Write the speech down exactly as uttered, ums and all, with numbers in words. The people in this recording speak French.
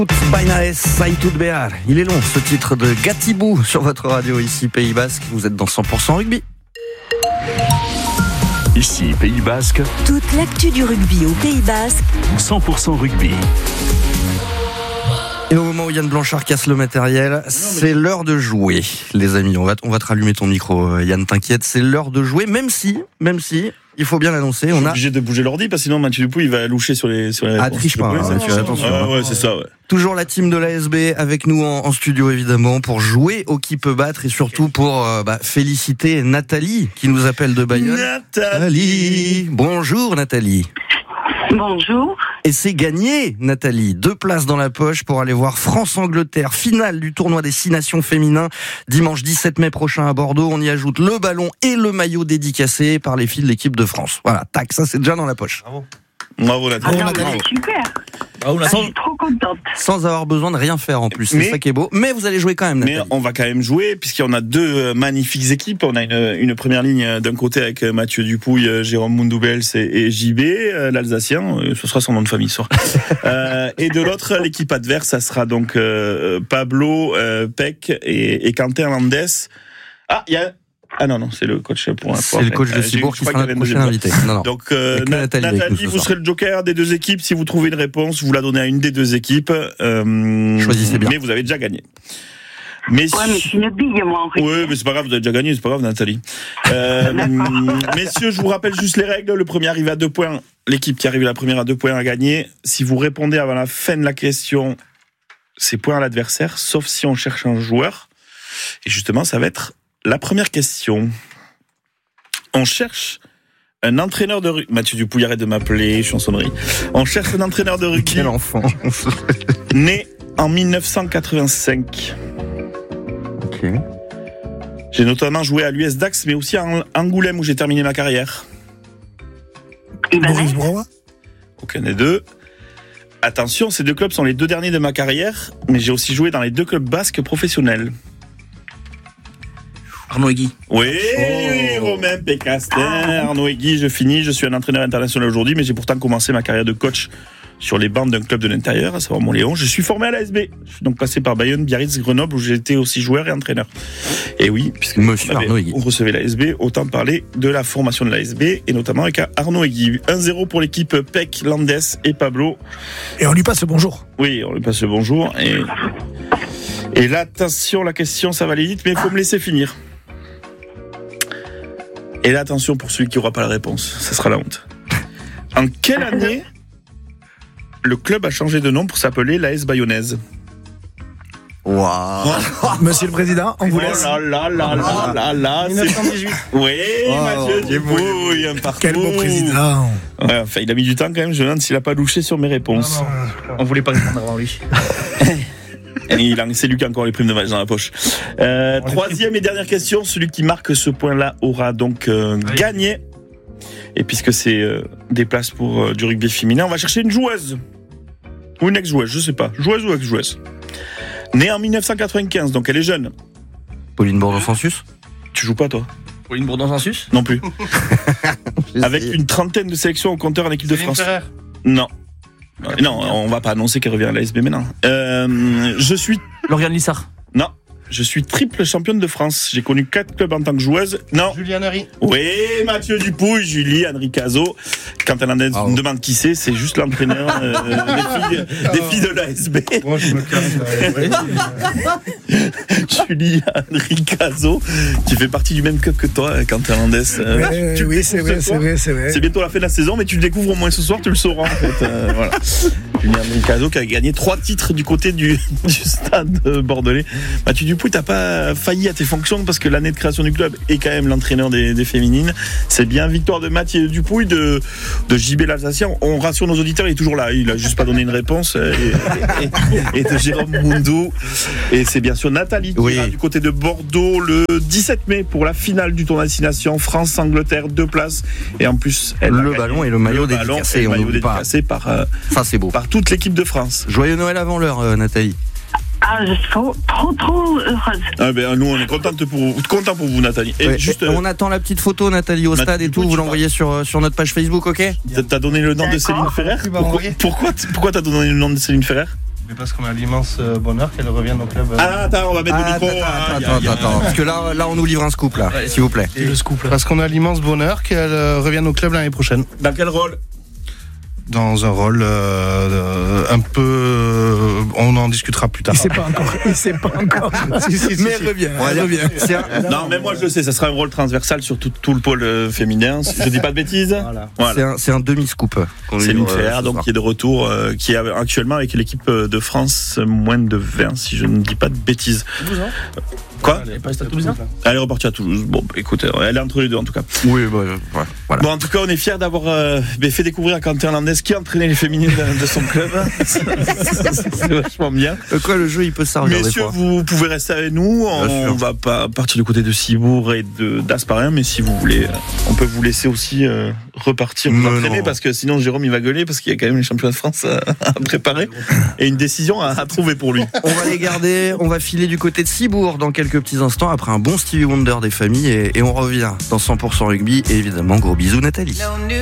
Bainaes Zaitud Behar. Il est long ce titre de Gatibou sur votre radio ici Pays Basque. Vous êtes dans cent pour cent rugby. Ici Pays Basque. Toute l'actu du rugby au Pays Basque. cent pour cent rugby. Et au moment où Yann Blanchard casse le matériel, c'est l'heure de jouer, les amis. On va, on va te rallumer ton micro, Yann, t'inquiète. C'est l'heure de jouer, même si, même si, il faut bien l'annoncer. On est a obligé de bouger l'ordi parce que sinon Mathieu Dupuis il va loucher sur les sur les Ah, triche pas, hein, Mathieu, attention. Ah, ouais, c'est ça, ouais. Toujours la team de l'A S B avec nous en, en studio évidemment pour jouer au qui peut battre et surtout pour euh, bah, féliciter Nathalie qui nous appelle de Bayonne. Nathalie. Bonjour Nathalie. Bonjour. Et c'est gagné, Nathalie. Deux places dans la poche pour aller voir France-Angleterre, finale du tournoi des six nations féminins, dimanche dix-sept mai prochain à Bordeaux. On y ajoute le ballon et le maillot dédicacé par les filles de l'équipe de France. Voilà, tac, ça c'est déjà dans la poche. Bravo. Bravo Nathalie. Ah non, mais c'est super. Bravo, ah, je suis trop contente. Sans avoir besoin de rien faire en plus, c'est mais, ça qui est beau. Mais vous allez jouer quand même, Nathalie. Mais on va quand même jouer puisqu'on a deux magnifiques équipes. On a une, une première ligne d'un côté avec Mathieu Dupuis, Jérôme Mundoubels et, et J B, l'Alsacien. Ce sera son nom de famille ce soir. euh, et de l'autre, l'équipe adverse, ça sera donc euh, Pablo, euh, Peck et, et Quentin Hernandez. Ah, il y a... Ah non, non, c'est le coach pour un C'est le coach de Cibourg qui sera notre prochain invité. Non, non. Donc, euh, Nathalie, Nathalie vous serez le joker des deux équipes. Si vous trouvez une réponse, vous la donnez à une des deux équipes. Euh, Choisissez bien. Mais vous avez déjà gagné. Mais ouais, mais je suis une bille, moi, en fait. Oui, mais c'est pas grave, vous avez déjà gagné, c'est pas grave, Nathalie. Euh, messieurs, je vous rappelle juste les règles. Le premier arrive à deux points. L'équipe qui arrive la première à deux points a gagné. Si vous répondez avant la fin de la question, c'est point à l'adversaire, sauf si on cherche un joueur. Et justement, ça va être la première question. On cherche un entraîneur de rugby. Mathieu Dupuis, arrête de m'appeler, chansonnerie. On cherche un entraîneur de rugby. Quel enfant. Né en dix-neuf cent quatre-vingt-cinq. Ok. J'ai notamment joué à l'U S Dax, mais aussi à Angoulême où j'ai terminé ma carrière. Maurice Broa. Aucun des deux. Attention, ces deux clubs sont les deux derniers de ma carrière, mais j'ai aussi joué dans les deux clubs basques professionnels. Arnaud Egui. Oui, oh. Romain Pécastin, Arnaud Egui, je finis, je suis un entraîneur international aujourd'hui, mais j'ai pourtant commencé ma carrière de coach sur les bancs d'un club de l'intérieur, à savoir Montléon. Je suis formé à l'A S B. Je suis donc passé par Bayonne, Biarritz, Grenoble, où j'ai été aussi joueur et entraîneur. Et oui, puisque Monsieur on, avait, Arnaud Egui. on recevait l'A S B, autant parler de la formation de l'A S B, et notamment avec Arnaud Egui. un zéro pour l'équipe Peck, Landes et Pablo. Et on lui passe le bonjour. Oui, on lui passe le bonjour. Et, et là, attention, la question, ça va aller vite, mais il faut me laisser finir. Et là, attention pour celui qui n'aura pas la réponse, ça sera la honte. En quelle année le club a changé de nom pour s'appeler l'A S Bayonnaise? Waouh. Monsieur le Président, on vous laisse. Oh là là là là là là. dix-neuf cent dix-huit. Oui, oh, Mathieu Dupuis, un partout. Quel beau président. Ouais, enfin, il a mis du temps quand même, je me demande s'il n'a pas louché sur mes réponses. Non, non, on voulait pas répondre avant lui. Et il a, c'est lui qui a encore les primes de match dans la poche. Euh, troisième et dernière question, celui qui marque ce point-là aura donc euh, oui. gagné. Et puisque c'est euh, des places pour euh, du rugby féminin, on va chercher une joueuse. Ou une ex-joueuse, je sais pas. Joueuse ou ex-joueuse. Née en dix-neuf cent quatre-vingt-quinze, donc elle est jeune. Pauline Bourdon-Sansus. Tu joues pas, toi? Pauline Bourdon-Sansus? Non plus. Avec une trentaine de sélections au compteur en équipe de France. Ferrer. Non. Non, on va pas annoncer qu'elle revient à l'A S B maintenant. Euh, je suis... Lauriane Lissard. Non. Je suis triple championne de France. J'ai connu quatre clubs en tant que joueuse. Non. Juliane Henry. Oui, Mathieu Dupuis, Julie, Henri Cazot. Quand elle me demande qui c'est, c'est juste l'entraîneur euh, des, filles, des filles de l'A S B. Moi, je me casse. Julie, Henri Cazot, qui fait partie du même club que toi, Quentin Hernandez. Euh, ouais, tu oui, c'est vrai, c'est vrai, c'est vrai. C'est bientôt la fin de la saison, mais tu le découvres au moins ce soir, tu le sauras en fait. Euh, voilà. Julie, Henri Cazot qui a gagné trois titres du côté du, du stade bordelais. Mathieu Dupuis, t'as pas failli à tes fonctions parce que l'année de création du club est quand même l'entraîneur des, des féminines. C'est bien victoire de Mathieu Dupuis, de, de J B l'Alsacien. On rassure nos auditeurs, il est toujours là. Il a juste pas donné une réponse. Et, et, et de Jérôme Mundou. Et c'est bien sûr Nathalie qui oui. ira du côté de Bordeaux le dix-sept mai pour la finale du tournoi Destination France-Angleterre, deux places. Et en plus, elle le ballon et le maillot le dédicacé. Et le maillot dédicacé par, euh, ça, c'est beau. par toute l'équipe de France. Joyeux Noël avant l'heure, euh, Nathalie. Ah, je suis trop, trop, trop heureuse. Ah ben, nous, on est contente pour, content pour vous, Nathalie. Et ouais, juste, et on attend la petite photo, Nathalie, au Nathalie stade et tout. Vous l'envoyez sur, sur notre page Facebook, ok? T'as donné le nom de Céline Ferrer? Pourquoi, pourquoi, pourquoi t'as donné le nom de Céline Ferrer? Mais parce qu'on a l'immense euh, bonheur qu'elle revienne au club. euh, Ah, attends, on va mettre Ah, le micro. attends, Ah, attends, y a- y a- attends, attends, parce que là, là, on nous livre un scoop, là, Ouais, s'il vous plaît. et le scoop. Parce qu'on a l'immense bonheur qu'elle euh, revienne au club l'année prochaine. Dans quel rôle? Dans un rôle euh, euh, un peu. euh, on en discutera plus tard. Il sait pas encore. Il sait pas encore. Si, si, si, Mais si. elle revient. On va Elle dire- revient. c'est un- Non, mais moi je le sais, ça sera un rôle transversal sur tout, tout le pôle euh, féminin. Je dis pas de bêtises. Voilà. Voilà. C'est un, c'est un demi-scoop. qu'on nous Céline livre, euh, Ferrer, ce donc soir. qui est de retour, euh, qui est actuellement avec l'équipe de France moins de vingt, si je ne dis pas de bêtises. Quoi? Elle est pas à Stade Toulousain ? Elle est repartie à Toulouse. Bon, écoute, elle est entre les deux en tout cas. Oui, bah, euh, ouais, voilà. Bon, en tout cas, on est fiers d'avoir euh, fait découvrir à Quentin Hernandez qui a entraîné les féminines de, de son club. C'est vachement bien. Euh, Quoi, le jeu, il peut servir des Messieurs, fois. vous pouvez rester avec nous. Bien On sûr. va pas partir du côté de Cibourg et de d'Asparin, mais si vous voulez, euh, on peut vous laisser aussi euh, repartir vous Mais entraîner non. parce que sinon Jérôme il va gueuler parce qu'il y a quand même les championnats de France à, à préparer et une décision à, à trouver pour lui. On va les garder, on va filer du côté de Cibourg dans quelques petits instants après un bon Stevie Wonder des familles et, et on revient dans cent pour cent rugby et évidemment gros bisous Nathalie.